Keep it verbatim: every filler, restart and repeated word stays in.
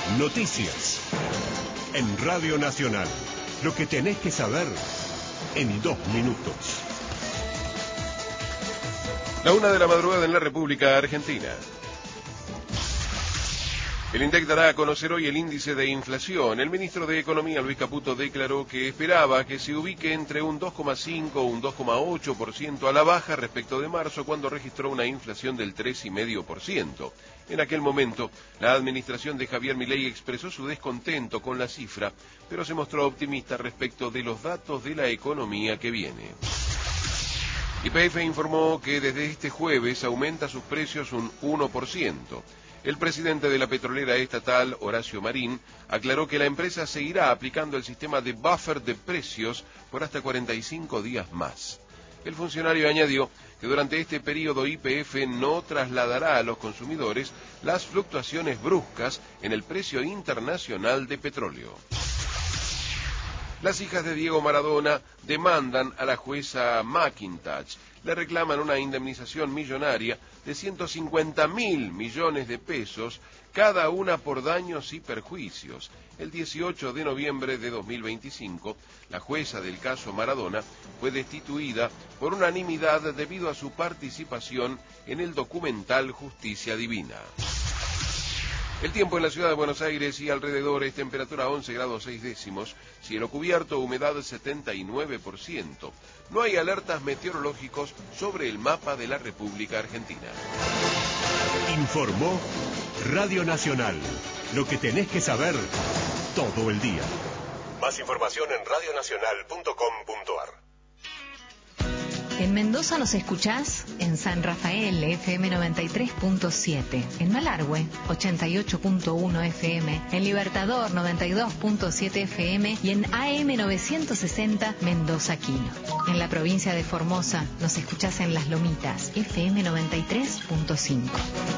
Noticias. En Radio Nacional. Lo que tenés que saber en dos minutos. La una de la madrugada en la República Argentina. El INDEC dará a conocer hoy el índice de inflación. El ministro de Economía, Luis Caputo, declaró que esperaba que se ubique entre un dos coma cinco o un dos coma ocho por ciento a la baja respecto de marzo, cuando registró una inflación del tres coma cinco por ciento. En aquel momento, la administración de Javier Milei expresó su descontento con la cifra, pero se mostró optimista respecto de los datos de la economía que viene. Y P F informó que desde este jueves aumenta sus precios un uno por ciento. El presidente de la petrolera estatal, Horacio Marín, aclaró que la empresa seguirá aplicando el sistema de buffer de precios por hasta cuarenta y cinco días más. El funcionario añadió que durante este periodo Y P F no trasladará a los consumidores las fluctuaciones bruscas en el precio internacional de petróleo. Las hijas de Diego Maradona demandan a la jueza McIntosh. Le reclaman una indemnización millonaria de ciento cincuenta mil millones de pesos, cada una por daños y perjuicios. El dieciocho de noviembre de dos mil veinticinco, la jueza del caso Maradona fue destituida por unanimidad debido a su participación en el documental Justicia Divina. El tiempo en la ciudad de Buenos Aires y alrededores: temperatura once grados seis décimos, cielo cubierto, humedad setenta y nueve por ciento. No hay alertas meteorológicos sobre el mapa de la República Argentina. Informó Radio Nacional. Lo que tenés que saber todo el día. Más información en radio nacional punto com punto ar. En Mendoza nos escuchás en San Rafael, F M noventa y tres punto siete, en Malargüe, ochenta y ocho punto uno F M, en Libertador, noventa y dos punto siete F M y en A M novecientos sesenta Mendoza Quino. En la provincia de Formosa nos escuchás en Las Lomitas, F M noventa y tres punto cinco.